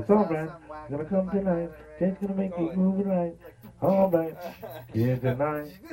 It's alright. Gonna come tonight. It's gonna make you move it right. Alright. Yeah, tonight.